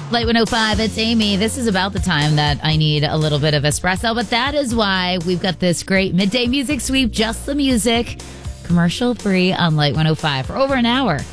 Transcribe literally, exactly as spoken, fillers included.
Light one oh five, it's Amy. This is about the time that I need a little bit of espresso, but that is why we've got this great midday music sweep, just the music, commercial free on Light one oh five for over an hour.